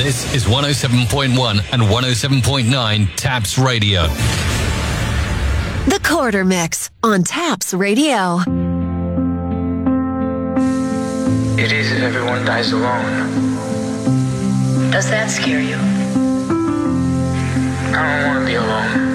This is 107.1 and 107.9 Taps Radio. The Quarter Mix on Taps Radio. It is if everyone dies alone. Does that scare you? I don't want to be alone.